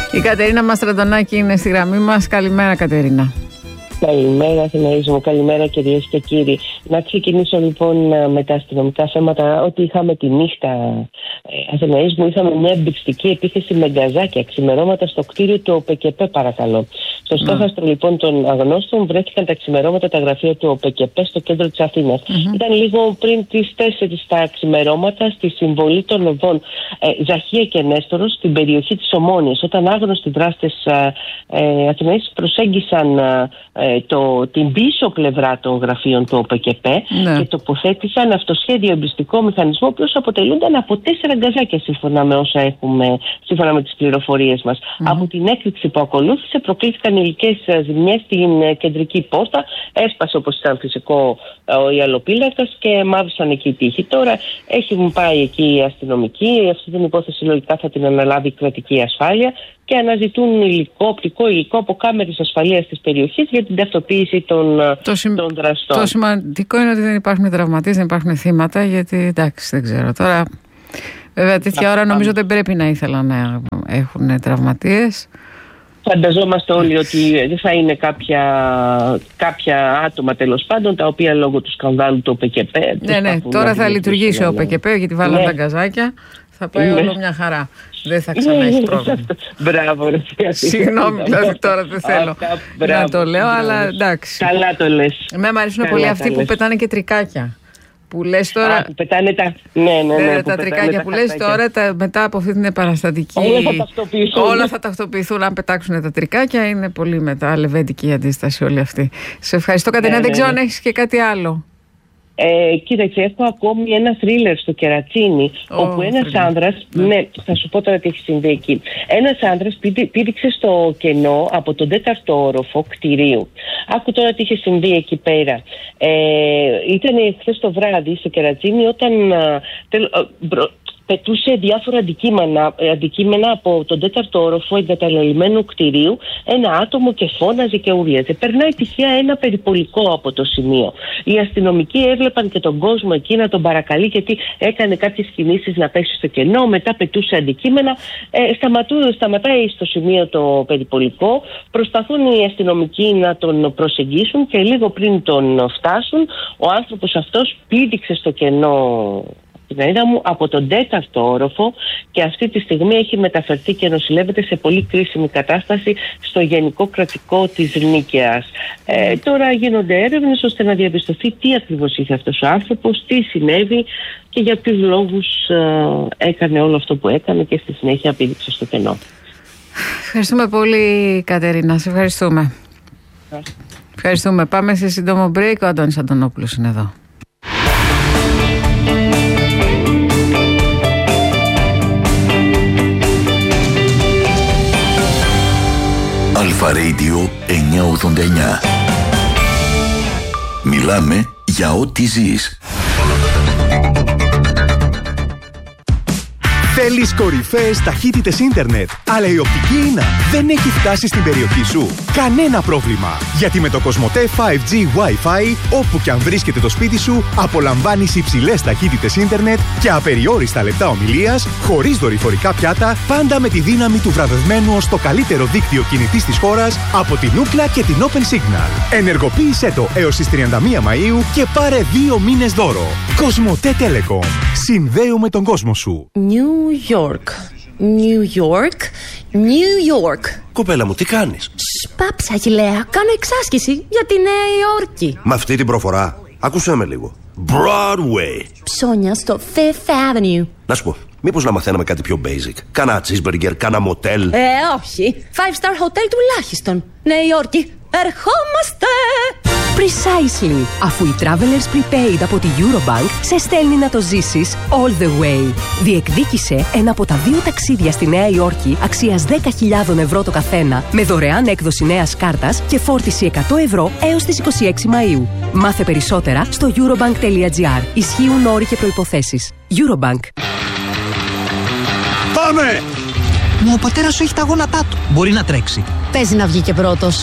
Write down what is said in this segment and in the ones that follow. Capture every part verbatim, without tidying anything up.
Η Κατερίνα Μαστραντονάκη είναι στη γραμμή μας. Καλημέρα, Κατερίνα. Καλημέρα, Αθηναΐζη μου. Καλημέρα, κυρίες και κύριοι. Να ξεκινήσω λοιπόν με τα αστυνομικά θέματα. Ότι είχαμε τη νύχτα, Αθηναΐζη μου, είχαμε μια εμπειριστική επίθεση με γκαζάκια ξημερώματα στο κτίριο του ΟΠΕΚΕΠΕ, παρακαλώ. Στο στόχαστρο λοιπόν των αγνώστων βρέθηκαν τα ξημερώματα τα γραφεία του ΟΠΕΚΕΠΕ στο κέντρο της Αθήνας. Mm-hmm. Ήταν λίγο πριν τις τέσσερις τα ξημερώματα στη συμβολή των οδών ε, Ζαχία και Νέστορος στην περιοχή της Ομόνιας, όταν άγνωστοι δράστες ε, ε, Αθηναΐζη προσέγγισαν ε, Το, την πίσω πλευρά των γραφείων του ΟΠΕΚΕΠΕ, ναι, και τοποθέτησαν αυτοσχέδιο εμπριστικό μηχανισμό, ο οποίος αποτελούνταν από τέσσερα γκαζάκια, σύμφωνα με όσα έχουμε, σύμφωνα με τις πληροφορίες μας. Mm-hmm. Από την έκρηξη που ακολούθησε προκλήθηκαν υλικές ζημιές στην κεντρική πόρτα, έσπασε όπως ήταν φυσικό ο ιαλοπύλακας και μαύρισαν εκεί τύχη. Τώρα έχουν πάει εκεί οι αστυνομικοί, αυτή την υπόθεση λογικά θα την αναλάβει η κρατική ασφάλεια και αναζητούν υλικό, οπτικό υλικό από κάμερες ασφαλείας της περιοχής για την ταυτοποίηση των, το συμ... των δραστών. Το σημαντικό είναι ότι δεν υπάρχουν τραυματίες, δεν υπάρχουν θύματα, γιατί εντάξει, δεν ξέρω τώρα. Βέβαια, τέτοια Α, ώρα νομίζω δεν πρέπει να ήθελαν να έχουν τραυματίες. Φανταζόμαστε όλοι ότι δεν θα είναι κάποια, κάποια άτομα τέλος πάντων τα οποία λόγω του σκανδάλου του ΟΠΕΚΕΠΕ. Ναι, ναι, τώρα θα λειτουργήσει ο ΟΠΕΚΕΠΕ γιατί βάλαν ναι. τα γκαζάκια. Θα πάει ναι. όλο μια χαρά. Δεν θα ξανά έχει πρόβλημα. Μπράβο, ρε. Συγγνώμη, δηλαδή τώρα δεν θέλω να το λέω, αλλά εντάξει. Καλά το λες. Εμένα μου αρέσουν πολύ αυτοί που πετάνε και τρικάκια. Που λες τώρα. Α, που πετάνε τα. Ναι, ναι, ναι. ναι τα τρικάκια που λες τώρα, τα, μετά από αυτή την επαναστατική. Όλα θα ταυτοποιηθούν. Όλα θα ταυτοποιηθούν. Αν πετάξουν τα τρικάκια, είναι πολύ μετά λεβέντικη η αντίσταση όλη αυτή. Σε ευχαριστώ, Κατερίνα. Ναι, δεν ναι, ξέρω ναι. αν έχεις και κάτι άλλο. Ε, κοίταξε, έχω ακόμη ένα θρίλερ στο Κερατσίνι, oh, όπου ένας άνδρας, ναι. ναι, θα σου πω τώρα τι έχει συμβεί εκεί. Ένας άνδρας πήδηξε στο κενό από τον τέταρτο όροφο κτηρίου. Άκου τώρα τι είχε συμβεί εκεί πέρα. Ε, ήταν χθες το βράδυ στο Κερατσίνι όταν α, τελ, α, μπρο, πετούσε διάφορα αντικείμενα, αντικείμενα από τον τέταρτο όροφο εγκαταλελειμμένου κτηρίου ένα άτομο και φώναζε και ουριάζε. Περνάει τυχαία ένα περιπολικό από το σημείο. Οι αστυνομικοί έβλεπαν και τον κόσμο εκεί να τον παρακαλεί γιατί έκανε κάποιες κινήσεις να πέσει στο κενό, μετά πετούσε αντικείμενα. Ε, σταματού, σταματάει στο σημείο το περιπολικό, προσπαθούν οι αστυνομικοί να τον προσεγγίσουν και λίγο πριν τον φτάσουν, ο άνθρωπος αυτός πήδηξε στο κενό μου από τον τέταρτο όροφο και αυτή τη στιγμή έχει μεταφερθεί και νοσηλεύεται σε πολύ κρίσιμη κατάσταση στο Γενικό Κρατικό της Νίκαιας. Ε, τώρα γίνονται έρευνες ώστε να διαπιστωθεί τι ακριβώς είχε αυτός ο άνθρωπος, τι συνέβη και για ποιους λόγους ε, έκανε όλο αυτό που έκανε και στη συνέχεια πήδηξε στο κενό. Ευχαριστούμε πολύ, Κατερίνα. Σε ευχαριστούμε. Yeah. Ευχαριστούμε. Πάμε σε σύντομο break. Ο Αντώνης Αντωνόπουλος είναι εδώ. Αλφα Radio εννιακόσια ογδόντα εννιά. Μιλάμε για ό,τι ζεις. Θέλεις κορυφαίες ταχύτητες ίντερνετ, αλλά η οπτική ίνα δεν έχει φτάσει στην περιοχή σου? Κανένα πρόβλημα, γιατί με το Κοσμοτέ φάιβ τζι Wi-Fi, όπου και αν βρίσκεται το σπίτι σου, απολαμβάνεις υψηλές ταχύτητες ίντερνετ και απεριόριστα λεπτά ομιλίας, χωρίς δορυφορικά πιάτα, πάντα με τη δύναμη του βραβευμένου ως το καλύτερο δίκτυο κινητής της χώρας από την Ookla και την Open Signal. Ενεργοποίησέ το έως τις τριάντα μία Μαΐου και πάρε δύο μήνες δώρο. Κοσμοτέ Telecom. Συνδέουμε τον κόσμο σου. New York. New York. New York. Κοπέλα μου, τι κάνεις? Σπάψα, Αγγιλέα. Κάνω εξάσκηση για τη Νέα Υόρκη. Με αυτή την προφορά, άκουσέ με λίγο. Broadway. Ψώνια στο Fifth Avenue. Να σου πω, μήπως να μαθαίναμε κάτι πιο basic? Κάνα cheeseburger, κάνα μοτέλ. Ε, όχι. Five star hotel τουλάχιστον. Νέα Υόρκη. Ερχόμαστε! Precisely. Αφού η Travelers Prepaid από τη Eurobank σε στέλνει να το ζήσεις all the way. Διεκδίκησε ένα από τα δύο ταξίδια στη Νέα Υόρκη αξίας δέκα χιλιάδες ευρώ το καθένα με δωρεάν έκδοση νέας κάρτας και φόρτιση εκατό ευρώ έως τις είκοσι έξι Μαΐου. Μάθε περισσότερα στο eurobank τελεία gr. Ισχύουν όροι και προϋποθέσεις. Eurobank. Πάμε! Μα ο πατέρας σου έχει τα γόνατά του. Μπορεί να τρέξει. Παίζει να βγει και πρώτος.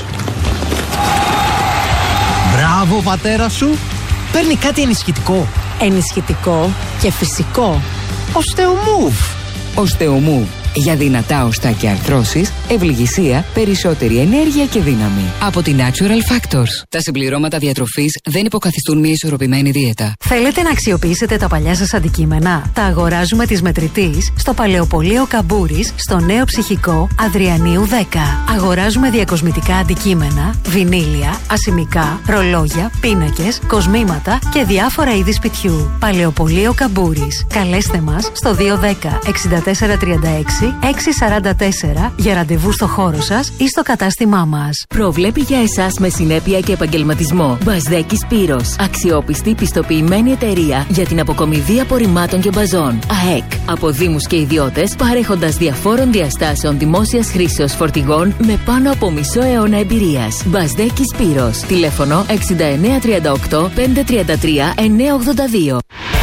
Μπράβο, πατέρα σου. Παίρνει κάτι ενισχυτικό. Ενισχυτικό και φυσικό. Οστεομούβ. Οστεομούβ. Για δυνατά οστά και αρθρώσεις, ευληγησία, περισσότερη ενέργεια και δύναμη. Από τη Natural Factors. Τα συμπληρώματα διατροφής δεν υποκαθιστούν μια ισορροπημένη δίαιτα. Θέλετε να αξιοποιήσετε τα παλιά σας αντικείμενα? Τα αγοράζουμε της Μετρητής στο Παλαιοπωλείο Καμπούρης, στο Νέο Ψυχικό Αδριανίου δέκα. Αγοράζουμε διακοσμητικά αντικείμενα, βινίλια, ασημικά, ρολόγια, πίνακες, κοσμήματα και διάφορα είδη σπιτιού. Παλαιοπωλείο Καμπούρης. Καλέστε μας στο δύο ένα μηδέν εξήντα τέσσερα τριάντα έξι έξι σαράντα τέσσερα για ραντεβού στο χώρο σας ή στο κατάστημά μας. Προβλέπει για εσάς με συνέπεια και επαγγελματισμό. Μπασδέκης Πύρος. Αξιόπιστη πιστοποιημένη εταιρεία για την αποκομιδή απορριμμάτων και μπαζών. ΑΕΚ. Από δήμους και ιδιώτες, παρέχοντας διαφόρων διαστάσεων δημόσιας χρήσεως φορτηγών με πάνω από μισό αιώνα εμπειρίας. Μπασδέκης Πύρος. Τηλέφωνο εξήντα εννέα τριάντα οκτώ πεντακόσια τριάντα τρία εννιακόσια ογδόντα δύο.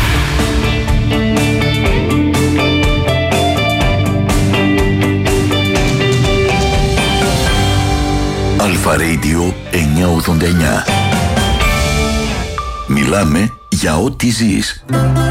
Αλφα Radio εννιακόσια ογδόντα εννιά. Μιλάμε για ό,τι ζεις.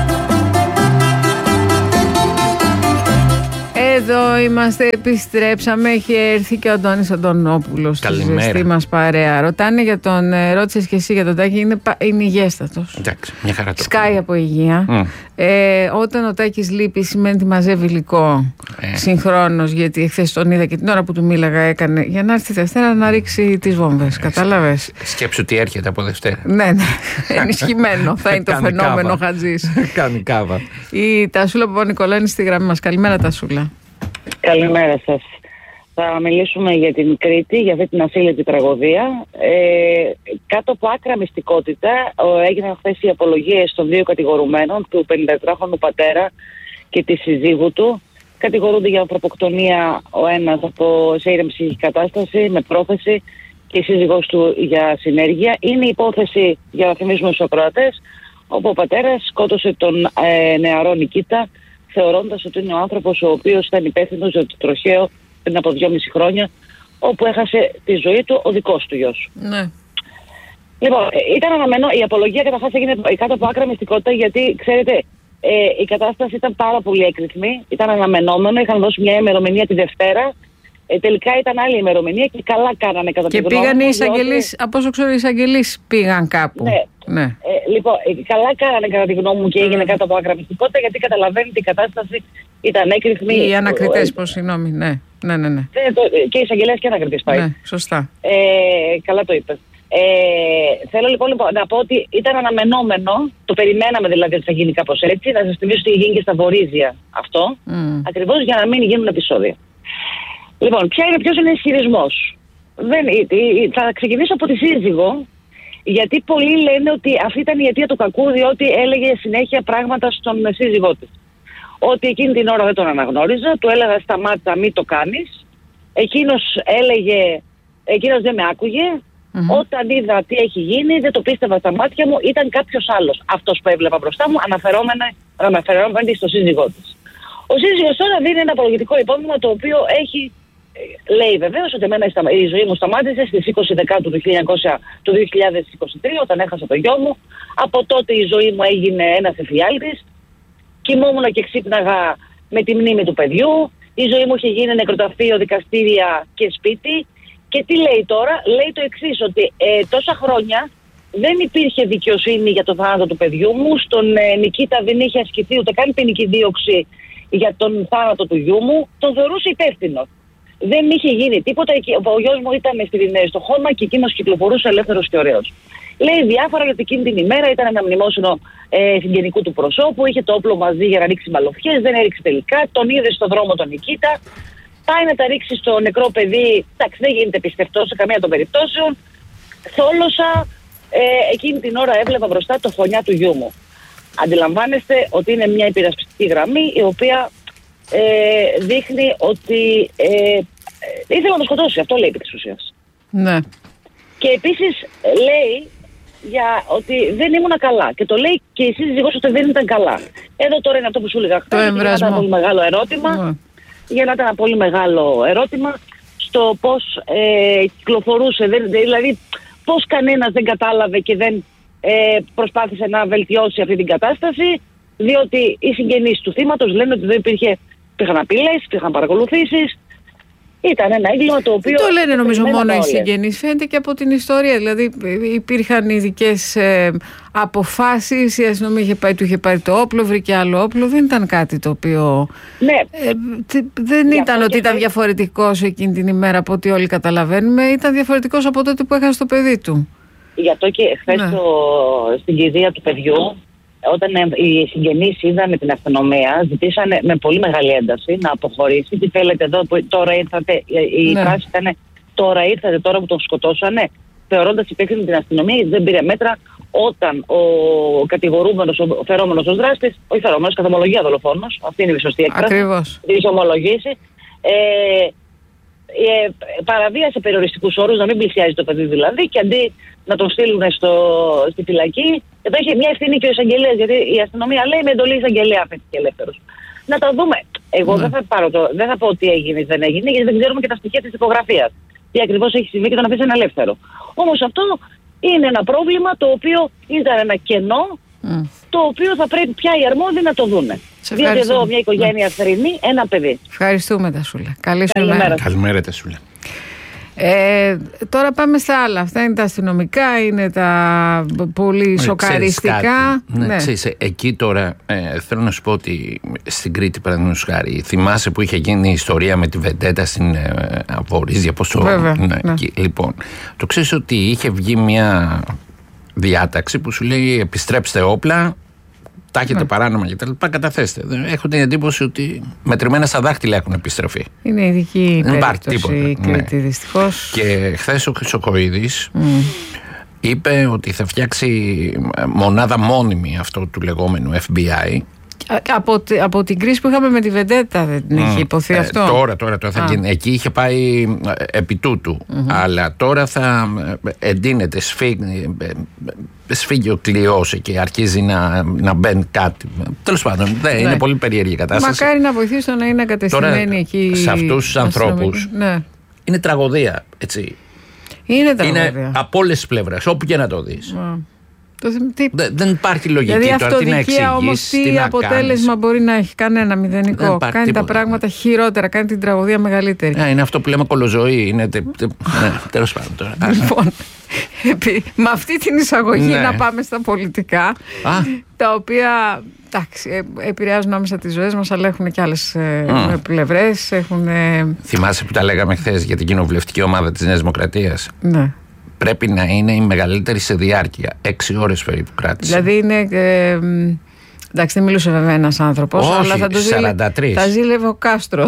Εδώ είμαστε, επιστρέψαμε. Έχει έρθει και ο Αντώνης Αντωνόπουλος στη ζεστή μας παρέα. Ρωτάνε για τον, ρώτησες και εσύ για τον Τάκη, είναι, είναι υγιέστατος. Εντάξει, μια χαρά το. Σκάει από υγεία. Mm. Ε, όταν ο Τάκης λείπει, σημαίνει ότι μαζεύει υλικό ε. συγχρόνως, γιατί εχθές τον είδα και την ώρα που του μίλαγα έκανε για να έρθει Δευτέρα να ρίξει τις βόμβες. Κατάλαβες. Σκέψου τι έρχεται από Δευτέρα. Ναι, ναι. Ενισχυμένο θα είναι το φαινόμενο Χατζής. Κάνει κάβα. Η Τασούλα Παπα-Νικολάου είναι στη γραμμή μας. Καλημέρα, Τασούλα. Καλημέρα σας. Θα μιλήσουμε για την Κρήτη, για αυτή την ασύλληπτη τραγωδία. Ε, κάτω από άκρα μυστικότητα έγιναν χθες οι απολογίες των δύο κατηγορουμένων, του πενηντατετράχρονου πατέρα και της συζύγου του. Κατηγορούνται για ανθρωποκτονία ο ένας από σε ήρεμη ψυχική κατάσταση με πρόθεση και η σύζυγός του για συνέργεια. Είναι η υπόθεση, για να θυμίσουμε στους ακροατές, όπου ο πατέρας σκότωσε τον ε, νεαρό Νικήτα, θεωρώντας ότι είναι ο άνθρωπος ο οποίος ήταν υπεύθυνος για το τροχαίο πριν από δυόμιση χρόνια, όπου έχασε τη ζωή του ο δικός του γιος. Ναι. Λοιπόν, ήταν αναμένο, η απολογία καταρχάς έγινε κάτω από άκρα μυστικότητα, γιατί ξέρετε, ε, η κατάσταση ήταν πάρα πολύ έκρηθμη, ήταν αναμενόμενο, είχαν δώσει μια ημερομηνία τη Δευτέρα. Ε, τελικά ήταν άλλη ημερομηνία και καλά κάνανε κατά τη γνώμη μου. Και πήγαν οι εισαγγελείς, διότι... από όσο ξέρω, οι εισαγγελείς πήγαν κάπου. Ναι. ναι. Ε, λοιπόν, ε, καλά κάνανε κατά τη γνώμη μου και έγινε mm. κάτω από άκρα μυστικότητα, γιατί καταλαβαίνετε η κατάσταση ήταν έκρηθμη. Οι ανακριτές, ε, πώς συγγνώμη, ναι. Ναι, ναι, ναι. Ε, το, και οι εισαγγελέας και ανακριτές πάει. Ναι, σωστά. Ε, καλά το είπες. Ε, θέλω λοιπόν, λοιπόν να πω ότι ήταν αναμενόμενο, το περιμέναμε δηλαδή ότι θα γίνει κάπως έτσι. Να σας θυμίσω ότι γίνει και στα Βορίζια αυτό, mm. ακριβώς για να μην γίνουν επεισόδια. Λοιπόν, ποια είναι, ποιος είναι ο ισχυρισμός? Δεν, θα ξεκινήσω από τη σύζυγο, γιατί πολλοί λένε ότι αυτή ήταν η αιτία του κακού, διότι έλεγε συνέχεια πράγματα στον σύζυγό της. Ότι εκείνη την ώρα δεν τον αναγνώριζα, του έλεγα σταμάτα, μην το κάνεις. Εκείνος έλεγε, εκείνος δεν με άκουγε. Mm-hmm. Όταν είδα τι έχει γίνει, δεν το πίστευα στα μάτια μου, ήταν κάποιος άλλος. Αυτός που έβλεπα μπροστά μου, αναφερόμενη στο σύζυγό της. Ο σύζυγος τώρα δίνει ένα απολογητικό υπόμνημα, το οποίο έχει, λέει βεβαίως ότι εμένα η ζωή μου σταμάτησε στις είκοσι Δεκάτου του δύο χιλιάδες είκοσι τρία, όταν έχασα το γιο μου. Από τότε η ζωή μου έγινε ένας εφιάλτης. Κοιμόμουν και ξύπναγα με τη μνήμη του παιδιού. Η ζωή μου είχε γίνει νεκροταφείο, δικαστήρια και σπίτι. Και τι λέει τώρα? Λέει το εξής, ότι ε, τόσα χρόνια δεν υπήρχε δικαιοσύνη για το θάνατο του παιδιού μου. Στον ε, Νικήτα δεν είχε ασκηθεί ούτε καν ποινική δίωξη για τον θάνατο του γιού μου. Τον θεωρούσε υπεύθυνο. Δεν είχε γίνει τίποτα. Ο γιος μου ήταν στο χώμα και εκείνος κυκλοφορούσε ελεύθερος και ωραίος. Λέει διάφορα, γιατί εκείνη την ημέρα ήταν ένα μνημόσυνο ε, συγγενικού του προσώπου. Είχε το όπλο μαζί για να ρίξει μαλοφιές. Δεν έριξε τελικά. Τον είδε στον δρόμο τον Νικήτα. Πάει να τα ρίξει στο νεκρό παιδί. Εντάξει, δεν γίνεται πιστευτό σε καμία των περιπτώσεων. Θόλωσα. Ε, εκείνη την ώρα έβλεπα μπροστά το φωνιά του γιού μου. Αντιλαμβάνεστε ότι είναι μια υπερασπιστική γραμμή, η οποία ε, δείχνει ότι ε, ε, ήθελε να το σκοτώσει. Αυτό λέει επί της ουσίας. Ναι. Και επίσης λέει για ότι δεν ήμουν καλά. Και το λέει και η σύζυγός ότι δεν ήταν καλά. Εδώ τώρα είναι αυτό που σου έλεγα χθες. Είναι ένα πολύ μεγάλο ερώτημα. Mm. Γεννάται ένα πολύ μεγάλο ερώτημα στο πώς ε, κυκλοφορούσε, δεν, δηλαδή πώς κανένας δεν κατάλαβε και δεν ε, προσπάθησε να βελτιώσει αυτή την κατάσταση, διότι οι συγγενείς του θύματος λένε ότι δεν υπήρχε Υπήρχαν απειλές, υπήρχαν παρακολουθήσεις. Ήταν ένα έγκλημα το οποίο. Δεν το λένε νομίζω μόνο οι συγγενείς, φαίνεται και από την ιστορία. Δηλαδή υπήρχαν ειδικές ε, αποφάσεις, η αστυνομία είχε πάει, του είχε πάρει το όπλο, βρήκε άλλο όπλο. Δεν ήταν κάτι το οποίο. Ναι. Ε, δεν Για ήταν ότι ήταν διαφορετικός εκείνη την ημέρα από ό,τι όλοι καταλαβαίνουμε. Ήταν διαφορετικός από τότε που έχασε το παιδί του. Γι' αυτό και χθες ναι. στην κηδεία του παιδιού, όταν οι συγγενείς είδαν την αστυνομία, ζητήσανε με πολύ μεγάλη ένταση να αποχωρήσει. Τι θέλετε εδώ, που τώρα ήρθατε, η ναι. φράση ήταν τώρα ήρθατε, τώρα που τον σκοτώσανε, θεωρώντας υπεύθυνη την αστυνομία, γιατί δεν πήρε μέτρα όταν ο κατηγορούμενος, ο φερόμενος ως δράστης, όχι φερόμενος, καθ' ομολογία δολοφόνος, αυτή είναι η σωστή έκφραση. Ακριβώς. Της ομολογήσει. Ε, ε, παραβίασε περιοριστικούς όρους, να μην πλησιάζει το παιδί δηλαδή, και αντί να τον στείλουν στο, στη φυλακή, εδώ είχε μια ευθύνη και ο εισαγγελέας, γιατί η αστυνομία λέει με εντολή εισαγγελέα αφέθηκε ελεύθερος. Να τα δούμε. Εγώ ναι. δεν, θα πάρω το, δεν θα πω τι έγινε, δεν έγινε, γιατί δεν ξέρουμε και τα στοιχεία της τυπογραφίας. Τι ακριβώς έχει συμβεί και τον αφήσανε ελεύθερο. Όμως αυτό είναι ένα πρόβλημα το οποίο ήταν ένα κενό, mm. το οποίο θα πρέπει πια οι αρμόδιοι να το δούνε. Διότι εδώ μια οικογένεια θρηνεί ένα παιδί. Ευχαριστούμε, Τασούλα. Καλή σου μέρα. Καλημέρα, Τασούλα. Ε, τώρα πάμε στα άλλα. Αυτά είναι τα αστυνομικά, είναι τα πολύ σοκαριστικά. Ναι, ναι. Ξέρεις, εκεί τώρα ε, θέλω να σου πω ότι στην Κρήτη, παραδείγματος χάρη, θυμάσαι που είχε γίνει η ιστορία με τη Βεντέτα στην ε, Αβορίζια, πόσο. Βέβαια, ναι, ναι. Και, λοιπόν, το ξέρεις ότι είχε βγει μια διάταξη που σου λέει επιστρέψτε όπλα, τα έχετε ναι. παράνομα και τα λοιπά, καταθέστε. Έχω την εντύπωση ότι μετρημένα στα δάχτυλα έχουν επιστροφή. Είναι ειδική δεν περίπτωση η Κρήτη, ναι. δυστυχώς. Και χθες ο Χρυσοκοΐδης mm. είπε ότι θα φτιάξει μονάδα μόνιμη αυτό του λεγόμενου εφ μπι άι. Από, από την κρίση που είχαμε με τη Βεντέτα δεν mm. είχε υποθεί αυτό. Ε, τώρα, τώρα, τώρα θα γίνει. Εκεί είχε πάει επί τούτου. Mm-hmm. Αλλά τώρα θα εντείνεται, σφίγγει, σφίγγει ο κλειός και αρχίζει να, να μπαίνει κάτι. Τέλος πάντων, ναι, είναι πολύ περίεργη η κατάσταση. Μακάρι να βοηθήσει το να είναι εγκατεστημένοι τώρα, εκεί. Σε αυτούς τους ανθρώπους ναι. είναι τραγωδία. Έτσι. Είναι τραγωδία. Είναι από όλες τις πλευρές, όπου και να το δεις. Mm. Τι... Δεν υπάρχει λογική δηλαδή, τώρα τι να εξηγήσεις, όμως τι, τι αποτέλεσμα κάνεις. Μπορεί να έχει κανένα μηδενικό. Κάνει τίποτα. Τα πράγματα χειρότερα, κάνει την τραγωδία μεγαλύτερη. Α, είναι αυτό που λέμε κολοζωή. Είναι τε, τε, ναι, τέλος πάντων τώρα. Λοιπόν, με αυτή την εισαγωγή ναι. να πάμε στα πολιτικά, Α. τα οποία εντάξει, επηρεάζουν άμεσα τις ζωές μας, αλλά έχουν και άλλες mm. πλευρές. Έχουν... Θυμάσαι που τα λέγαμε χθες για την κοινοβουλευτική ομάδα της Νέας Δημοκρατίας. Ναι. Πρέπει να είναι η μεγαλύτερη σε διάρκεια. Έξι ώρες περίπου κράτησε. Δηλαδή είναι. Ε, εντάξει, δεν μιλούσε βέβαια ένας άνθρωπος. Όχι, αλλά θα το σαράντα τρία. Θα ζήλευε ο Κάστρο.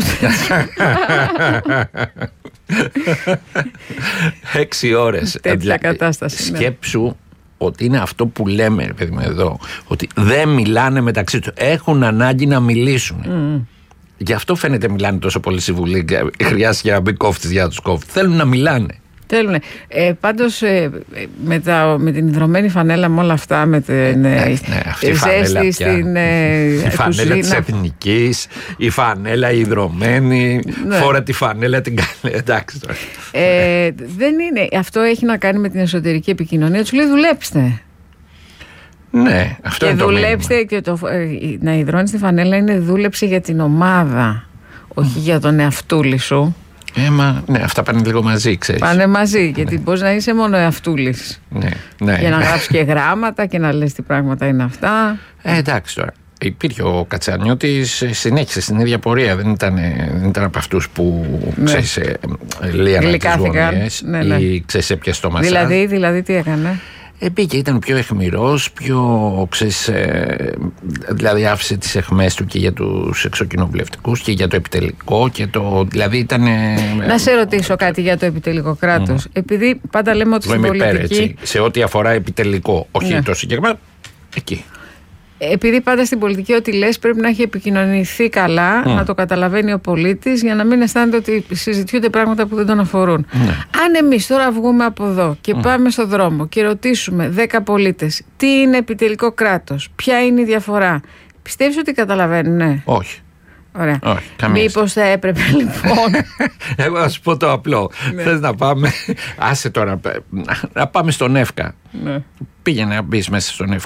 Έξι ώρες. Τέτοια κατάσταση. Σκέψου ναι. ότι είναι αυτό που λέμε, παιδί μου, εδώ. Ότι δεν μιλάνε μεταξύ τους. Έχουν ανάγκη να μιλήσουν. Mm. Γι' αυτό φαίνεται μιλάνε τόσο πολύ στη Βουλή. Χρειάζεται να μπει κόφτης για να τους κόφτει. Θέλουν να μιλάνε. Θέλουνε. Ε, πάντως ε, με, τα, με την υδρωμένη φανέλα, με όλα αυτά, με την ε, ναι, αυτή η ζέστη στην ε, η φανέλα της Εθνικής, η φανέλα η υδρωμένη, ναι. Φόρα τη φανέλα την καλή, εντάξει τώρα. Ε, δεν είναι, αυτό έχει να κάνει με την εσωτερική επικοινωνία, τους λέει δουλέψτε. Ναι, αυτό και είναι το δουλέψτε και το, ε, να υδρώνεις τη φανέλα είναι δούλεψη για την ομάδα, όχι για τον εαυτούλη σου. Ε, μα, ναι, αυτά πάνε λίγο μαζί, ξέρεις. Πάνε μαζί, γιατί ναι. Μπορείς να είσαι μόνο εαυτούλης. Ναι, ναι. Για να γράψεις και γράμματα και να λες τι πράγματα είναι αυτά. Ε, εντάξει τώρα. Υπήρχε ο Κατσανιώτης, συνέχισε στην ίδια πορεία. Δεν ήταν, δεν ήταν από αυτούς που ναι. ξέρεις, λίαναν τις γωνίες ναι, ναι. ή ξέρεις, έπιασε το μασάζ. Δηλαδή, δηλαδή τι έκανε. Ε, πήγε, ήταν πιο αιχμηρός, πιο, ξέρεις, ε, δηλαδή άφησε τις αιχμές του και για τους εξοκοινοβουλευτικούς και για το επιτελικό και το, δηλαδή ήταν... Να σε ρωτήσω κάτι για το επιτελικό κράτος, mm. επειδή πάντα λέμε ότι στην πολιτική... Πέρα, έτσι, σε ό,τι αφορά επιτελικό, όχι ναι. το συγκεκριμένο, εκεί. Επειδή πάντα στην πολιτική ό,τι λες πρέπει να έχει επικοινωνηθεί καλά, mm. να το καταλαβαίνει ο πολίτης για να μην αισθάνεται ότι συζητιούνται πράγματα που δεν τον αφορούν. Mm. Αν εμείς τώρα βγούμε από εδώ και mm. πάμε στο δρόμο και ρωτήσουμε δέκα πολίτες τι είναι επιτελικό κράτος, ποια είναι η διαφορά, πιστεύεις ότι καταλαβαίνουν, ναι? Όχι. Ωραία. Όχι, μήπως θα έπρεπε λοιπόν. Εγώ θα σου πω το απλό. Ναι. Θες να πάμε, άσε τώρα, να πάμε στον Εύκα. Ναι. Πήγαινε να μπεις μέσα στον Εύκα.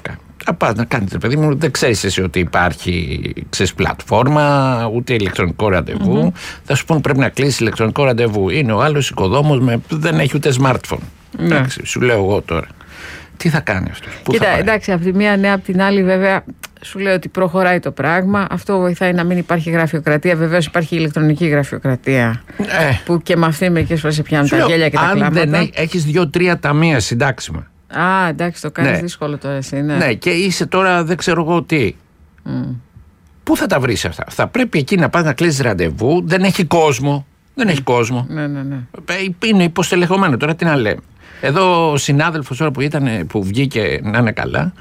θα πας να κάνεις, παιδί μου, δεν ξέρεις εσύ ότι υπάρχει, ξέρεις, πλατφόρμα, ούτε ηλεκτρονικό ραντεβού. Mm-hmm. Θα σου πούνε πρέπει να κλείσεις ηλεκτρονικό ραντεβού. Είναι ο άλλος οικοδόμος με, δεν έχει ούτε smartphone. Mm-hmm. Εντάξει, σου λέω εγώ τώρα. Τι θα κάνει αυτός? Κοίτα, εντάξει, από τη μία ναι, από την άλλη βέβαια σου λέω ότι προχωράει το πράγμα. Αυτό βοηθάει να μην υπάρχει γραφειοκρατία. Βεβαίως υπάρχει ηλεκτρονική γραφειοκρατία. Ε. Που και με αυτή μερικές φορές σε πιάνουν τα γέλια και τα κλάματα. Αν δεν έχεις δύο-τρία ταμεία συντάξιμα. Α, εντάξει, το κάνεις ναι. δύσκολο τώρα εσύ. Ναι. ναι, και είσαι τώρα δεν ξέρω εγώ τι. Mm. Πού θα τα βρεις αυτά? Θα πρέπει εκεί να πας να κλείσεις ραντεβού. Δεν έχει κόσμο. Δεν έχει κόσμο. Ναι, ναι, ναι. Είναι υποστελεχωμένο. Τώρα τι να λέμε. Εδώ ο συνάδελφος τώρα που, ήταν, που βγήκε να είναι καλά,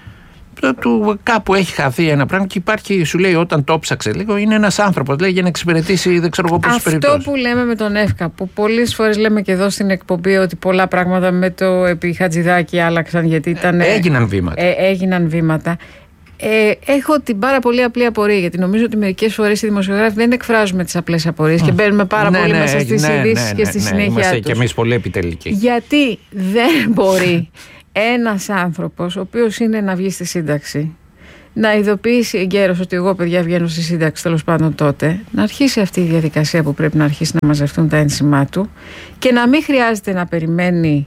του κάπου έχει χαθεί ένα πράγμα και υπάρχει, σου λέει, όταν το ψάξε λίγο, είναι ένας άνθρωπος, λέει, για να εξυπηρετήσει δεν ξέρω εγώ πόσες περιπτώσεις. Αυτό που λέμε με τον ΕΦΚΑ, που πολλές φορές λέμε και εδώ στην εκπομπή ότι πολλά πράγματα με το επί Χατζηδάκη άλλαξαν γιατί ήταν. Έγιναν βήματα. Ε, έγιναν βήματα. Ε, έχω την πάρα πολύ απλή απορία, γιατί νομίζω ότι μερικές φορές οι δημοσιογράφοι δεν εκφράζουμε τις απλές απορίες mm. και μπαίνουμε πάρα ναι, πολύ ναι, μέσα στις ναι, ειδήσεις ναι, και στη ναι, συνέχεια ναι, είμαστε τους. Και εμείς πολύ επιτελικοί. Γιατί δεν μπορεί ένας άνθρωπος, ο οποίος είναι να βγει στη σύνταξη, να ειδοποιήσει εγκαίρως ότι εγώ, παιδιά, βγαίνω στη σύνταξη, τέλος πάντων τότε, να αρχίσει αυτή η διαδικασία που πρέπει να αρχίσει να μαζευτούν τα ένσημά του και να μην χρειάζεται να περιμένει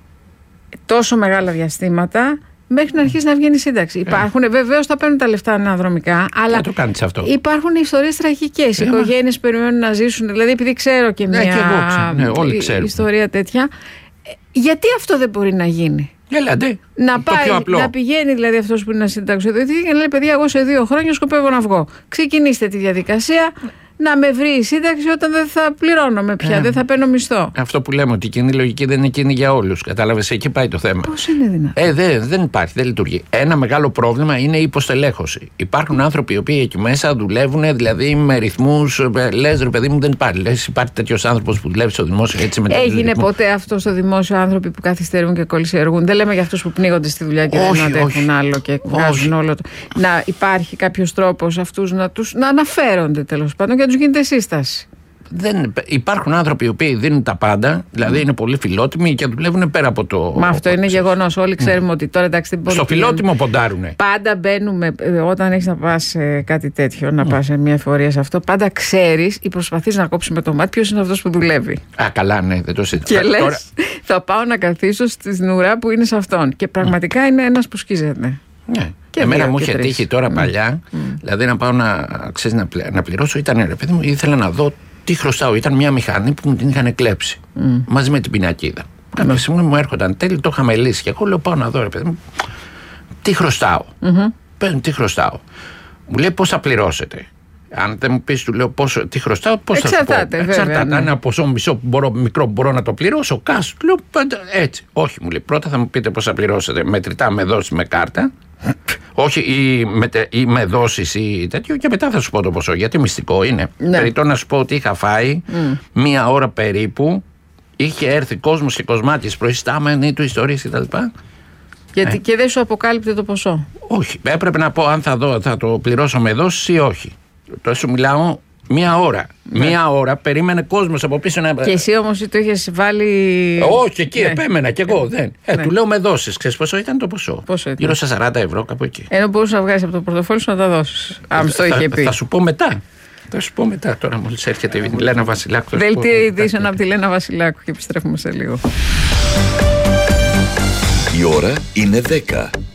τόσο μεγάλα διαστήματα μέχρι να αρχίσει να βγαίνει η σύνταξη. Υπάρχουν, ε. βεβαίως θα παίρνουν τα λεφτά αναδρομικά, αλλά το κάνεις αυτό. Υπάρχουν ιστορίες τραγικές. Ε, οι οικογένειες περιμένουν να ζήσουν. Δηλαδή, επειδή ξέρω και μια ε, και εγώ ξέρω. Ναι, όλοι ιστορία τέτοια, γιατί αυτό δεν μπορεί να γίνει? Έλατε, να, πάει, να πηγαίνει δηλαδή αυτός που είναι συνταξιοδοτητή και να λέει: παιδιά, εγώ σε δύο χρόνια σκοπεύω να βγω. Ξεκινήστε τη διαδικασία. Να με βρει η σύνταξη όταν δεν θα πληρώνομαι πια, ε, δεν θα παίρνω μισθό. Αυτό που λέμε, ότι η κοινή λογική δεν είναι κοινή για όλους. Κατάλαβες, εκεί πάει το θέμα. Πώς είναι δυνατόν? Ε, δε, δεν υπάρχει, δεν λειτουργεί. Ένα μεγάλο πρόβλημα είναι η υποστελέχωση. Υπάρχουν άνθρωποι οι οποίοι εκεί μέσα δουλεύουν, δηλαδή με ρυθμούς. Λες, ρε παιδί μου, δεν υπάρχει. Λες, υπάρχει τέτοιος άνθρωπος που δουλεύει στο δημόσιο έτσι με Έγινε ρυθμό. Ποτέ αυτό στο δημόσιο, άνθρωποι που καθυστερούν και κολυσιεργούν? Δεν λέμε για αυτούς που πνίγονται στη δουλειά και όχι, δεν αντέχουν άλλο και βγάζουν όλο το. Να υπάρχει κάποιος τρόπος αυτούς να, τους, να αναφέρονται τέλος πάντων. Τους γίνεται σύσταση. Δεν, υπάρχουν άνθρωποι οι οποίοι δίνουν τα πάντα, δηλαδή mm. είναι πολύ φιλότιμοι και δουλεύουν πέρα από το. Μα αυτό είναι γεγονός. Όλοι ξέρουμε mm. ότι τώρα εντάξει. Δεν στο φιλότιμο ποντάρουνε. Πάντα μπαίνουμε, όταν έχεις να πας σε κάτι τέτοιο, να mm. πας σε μια εφορία σε αυτό, πάντα ξέρεις ή προσπαθείς να κόψεις με το μάτι ποιος είναι αυτός που δουλεύει. Α, καλά, ναι, δεν το συζητάω. Και λες, τώρα... θα πάω να καθίσω στη νουρά που είναι σε αυτόν. Και πραγματικά mm. είναι ένας που σκίζεται. Ναι. Και εμένα μου είχε τύχει τώρα mm. παλιά, mm. δηλαδή να πάω να, ξέρεις, να, πλε, να πληρώσω. Ήταν ρε παιδί μου, ήθελα να δω τι χρωστάω. Ήταν μια μηχανή που μου την είχαν κλέψει mm. μαζί με την πινακίδα. Mm. Κάποια στιγμή μου έρχονταν τέλει, το είχαμε λύσει. Και εγώ λέω: πάω να δω, ρε παιδί μου, τι χρωστάω. Mm-hmm. Παίρνω, τι χρωστάω. Μου λέει: πώς θα πληρώσετε? Αν δεν μου πεις, του λέω πόσο, τι χρωστάω, πώς θα πω. Εξαρτάται. Ναι. Αν ένα ποσό μισό που μπορώ, μικρό που μπορώ να το πληρώσω, κάσου. Του λέω έτσι. Όχι, μου λέει: πρώτα θα μου πείτε πώς θα πληρώσετε. Μετρητά, με δόση, με κάρτα. Όχι, ή με, ή με δόσεις ή τέτοιο, και μετά θα σου πω το ποσό. Γιατί μυστικό είναι. Ναι. Περιττό να σου πω ότι είχα φάει mm. μία ώρα περίπου. Είχε έρθει κόσμος και κοσμάτιες προϊστάμενοι του, ιστορίες κτλ. Γιατί ε. και δεν σου αποκάλυπτε το ποσό. Όχι. Έπρεπε να πω αν θα, δω, θα το πληρώσω με δόσεις ή όχι. Τώρα σου μιλάω μία ώρα. Ναι. Μία ώρα περίμενε κόσμος από πίσω να. Και εσύ όμως το είχες βάλει. Όχι, εκεί ναι. επέμενα κι εγώ. Δεν. Ε, ναι. Του λέω με δώσεις. Ξέρεις πόσο ήταν το ποσό? Πόσο ήταν? Γύρω στα σαράντα ευρώ, κάπου εκεί. Ενώ μπορούσε να βγάλεις από το πορτοφόλι σου να τα δώσεις. Αν το είχε πει. Θα σου πω μετά. Θα σου πω μετά. Τώρα μόλις έρχεται η Λένα Βασιλάκου. Δελτίο ειδήσεων από τη Λένα Βασιλάκου και επιστρέφουμε σε λίγο. Η ώρα είναι δέκα.